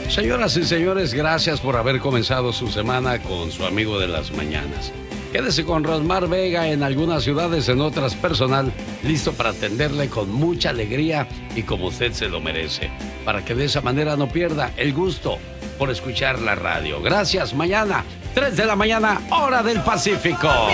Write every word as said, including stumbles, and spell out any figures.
Señoras y señores, gracias por haber comenzado su semana con su amigo de las mañanas. Quédese con Rosmar Vega en algunas ciudades, en otras personal, listo para atenderle con mucha alegría y como usted se lo merece, para que de esa manera no pierda el gusto por escuchar la radio. Gracias, mañana, tres de la mañana, hora del Pacífico.